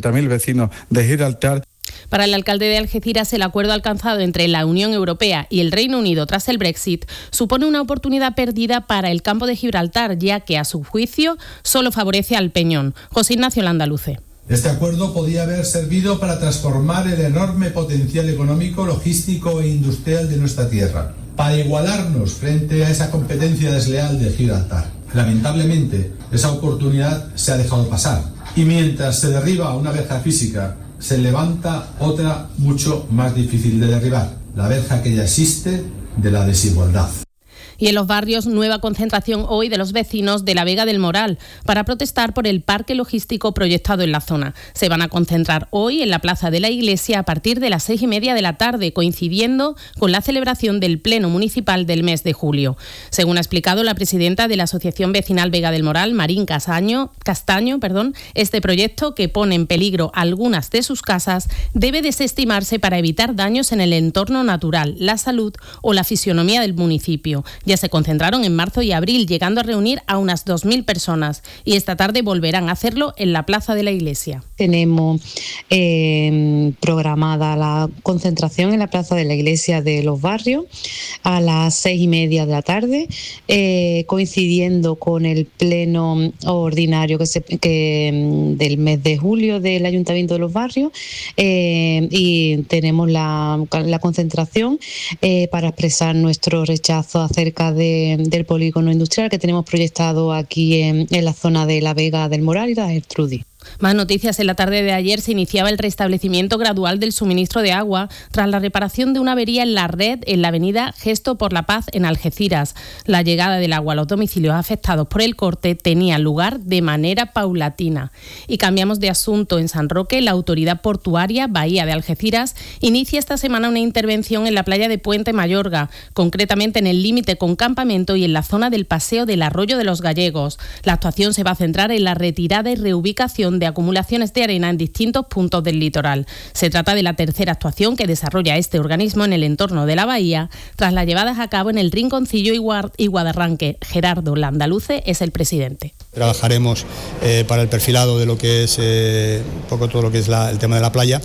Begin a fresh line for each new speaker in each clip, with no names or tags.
60.000 vecinos de Gibraltar.
Para el alcalde de Algeciras, el acuerdo alcanzado entre la Unión Europea y el Reino Unido tras el Brexit supone una oportunidad perdida para el campo de Gibraltar, ya que a su juicio solo favorece al Peñón. José Ignacio Landaluce.
Este acuerdo podía haber servido para transformar el enorme potencial económico, logístico e industrial de nuestra tierra, para igualarnos frente a esa competencia desleal de Gibraltar. Lamentablemente, esa oportunidad se ha dejado pasar. Y mientras se derriba una verja física, se levanta otra mucho más difícil de derribar, la verja que ya existe de la desigualdad.
Y en los barrios, nueva concentración hoy de los vecinos de la Vega del Moral para protestar por el parque logístico proyectado en la zona. Se van a concentrar hoy en la Plaza de la Iglesia a partir de las 6:30 de la tarde, coincidiendo con la celebración del Pleno Municipal del mes de julio. Según ha explicado la presidenta de la Asociación Vecinal Vega del Moral, Marín Castaño, este proyecto, que pone en peligro algunas de sus casas, debe desestimarse para evitar daños en el entorno natural, la salud o la fisionomía del municipio. Ya se concentraron en marzo y abril, llegando a reunir a unas 2.000 personas, y esta tarde volverán a hacerlo en la Plaza de la Iglesia.
Tenemos programada la concentración en la Plaza de la Iglesia de los Barrios a las 6:30 de la tarde, coincidiendo con el pleno ordinario del mes de julio del Ayuntamiento de los Barrios, y tenemos la concentración para expresar nuestro rechazo acerca del polígono industrial que tenemos proyectado aquí en la zona de la Vega del Moral y la Gertrudis.
Más noticias. En la tarde de ayer se iniciaba el restablecimiento gradual del suministro de agua tras la reparación de una avería en la red en la avenida Gesto por la Paz en Algeciras. La llegada del agua a los domicilios afectados por el corte tenía lugar de manera paulatina. Y cambiamos de asunto. En San Roque, la autoridad portuaria Bahía de Algeciras inicia esta semana una intervención en la playa de Puente Mayorga, concretamente en el límite con Campamento y en la zona del paseo del Arroyo de los Gallegos. La actuación se va a centrar en la retirada y reubicación de acumulaciones de arena en distintos puntos del litoral. Se trata de la tercera actuación que desarrolla este organismo en el entorno de la bahía, tras las llevadas a cabo en el Rinconcillo y Guadarranque. Gerardo Landaluce es el presidente.
Trabajaremos para el perfilado de lo que es un poco todo lo que es el tema de la playa.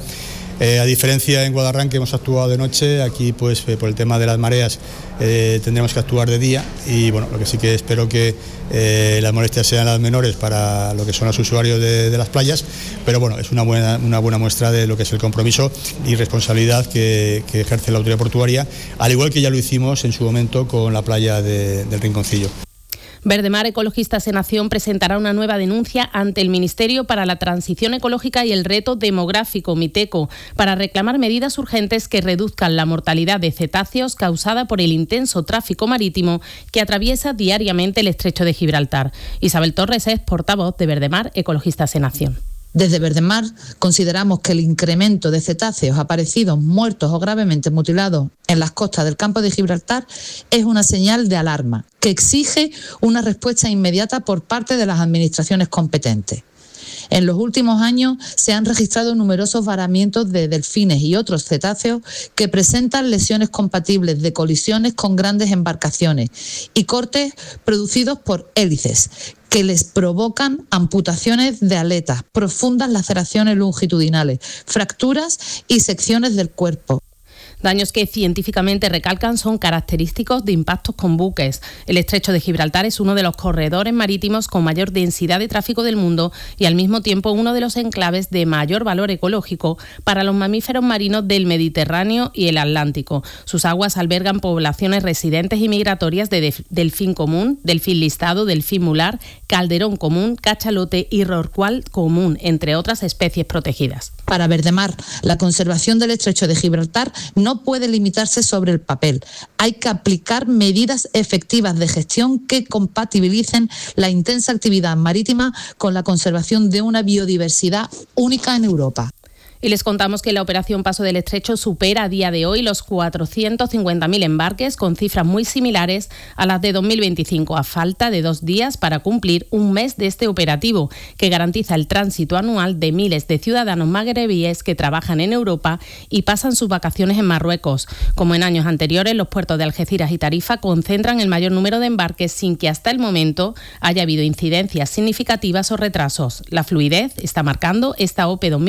A diferencia en Guadarranque hemos actuado de noche, aquí pues por el tema de las mareas tendremos que actuar de día, y bueno, lo que sí que espero que las molestias sean las menores para lo que son los usuarios de las playas, pero bueno, es una buena muestra de lo que es el compromiso y responsabilidad que ejerce la autoridad portuaria, al igual que ya lo hicimos en su momento con la playa del Rinconcillo.
Verdemar Ecologistas en Acción presentará una nueva denuncia ante el Ministerio para la Transición Ecológica y el Reto Demográfico, MITECO, para reclamar medidas urgentes que reduzcan la mortalidad de cetáceos causada por el intenso tráfico marítimo que atraviesa diariamente el estrecho de Gibraltar. Isabel Torres es portavoz de Verdemar Ecologistas en Acción.
Desde Verdemar consideramos que el incremento de cetáceos aparecidos muertos o gravemente mutilados en las costas del campo de Gibraltar es una señal de alarma que exige una respuesta inmediata por parte de las administraciones competentes. En los últimos años se han registrado numerosos varamientos de delfines y otros cetáceos que presentan lesiones compatibles de colisiones con grandes embarcaciones y cortes producidos por hélices que les provocan amputaciones de aletas, profundas laceraciones longitudinales, fracturas y secciones del cuerpo.
Daños que científicamente recalcan son característicos de impactos con buques. El estrecho de Gibraltar es uno de los corredores marítimos con mayor densidad de tráfico del mundo y al mismo tiempo uno de los enclaves de mayor valor ecológico para los mamíferos marinos del Mediterráneo y el Atlántico. Sus aguas albergan poblaciones residentes y migratorias de delfín común, delfín listado, delfín mular, calderón común, cachalote y rorcual común, entre otras especies protegidas.
Para Verdemar, la conservación del estrecho de Gibraltar no puede limitarse sobre el papel. Hay que aplicar medidas efectivas de gestión que compatibilicen la intensa actividad marítima con la conservación de una biodiversidad única en Europa.
Y les contamos que la operación Paso del Estrecho supera a día de hoy los 450.000 embarques, con cifras muy similares a las de 2025, a falta de 2 días para cumplir un mes de este operativo, que garantiza el tránsito anual de miles de ciudadanos magrebíes que trabajan en Europa y pasan sus vacaciones en Marruecos. Como en años anteriores, los puertos de Algeciras y Tarifa concentran el mayor número de embarques sin que hasta el momento haya habido incidencias significativas o retrasos. La fluidez está marcando esta OPE 2025.